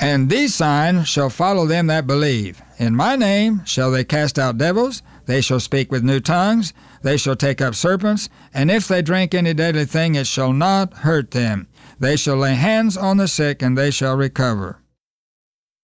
And these signs shall follow them that believe. In my name shall they cast out devils, they shall speak with new tongues, they shall take up serpents, and if they drink any deadly thing, it shall not hurt them. They shall lay hands on the sick, and they shall recover.